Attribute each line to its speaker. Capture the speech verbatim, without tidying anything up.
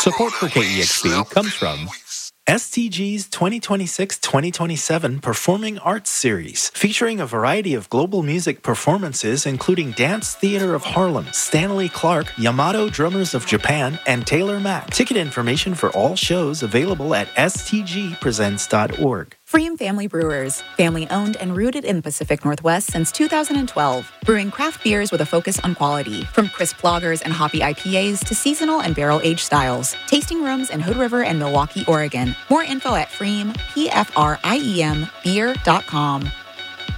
Speaker 1: Support for K E X P comes from S T G's twenty twenty-six twenty twenty-seven Performing Arts Series, featuring a variety of global music performances including Dance Theater of Harlem, Stanley Clarke, Yamato Drummers of Japan, and Taylor Mack. Ticket information for all shows available at s t g presents dot org.
Speaker 2: Freem Family Brewers, family owned and rooted in the Pacific Northwest since two thousand twelve, brewing craft beers with a focus on quality, from crisp lagers and hoppy I P As to seasonal and barrel-aged styles. Tasting rooms in Hood River and Milwaukee, Oregon. More info at Freem, P F R I E M, beer dot com.